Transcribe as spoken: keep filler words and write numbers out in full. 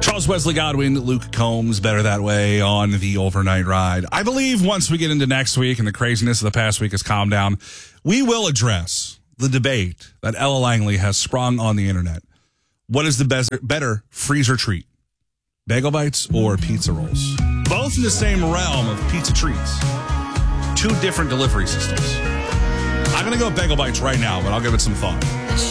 Charles Wesley Godwin, Luke Combs, Better That Way on the overnight ride. I believe once we get into next week and the craziness of the past week has calmed down, we will address the debate that Ella Langley has sprung on the internet. What is the best, better freezer treat? Bagel bites or pizza rolls? Both in the same realm of pizza treats. Two different delivery systems. I'm going to go with bagel bites right now, but I'll give it some thought.